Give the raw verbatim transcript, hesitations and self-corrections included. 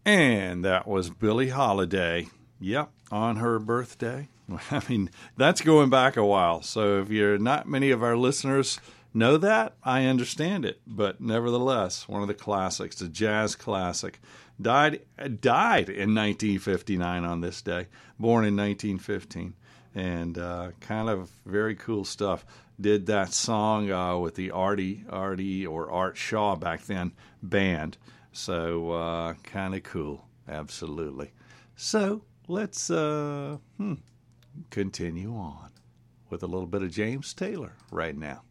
And that was Billie Holiday. Yep, on her birthday. I mean, that's going back a while. So if you're not many of our listeners know that, I understand it. But nevertheless, one of the classics, a jazz classic. Died died in nineteen fifty-nine on this day. Born in nineteen fifteen. And uh, kind of very cool stuff. Did that song uh, with the Artie, Artie or Art Shaw back then band. So uh, kind of cool. Absolutely. So let's uh, hmm, continue on with a little bit of James Taylor right now.